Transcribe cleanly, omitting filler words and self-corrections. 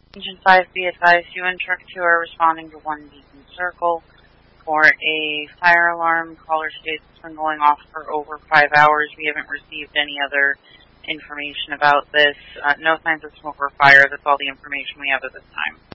Engine 5, be advised, you and Truck 2 are responding to 1 Beacon Circle for a fire alarm. Caller states it's been going off for over 5 hours. We haven't received any other information about this. No signs of smoke or fire. That's all the information we have at this time.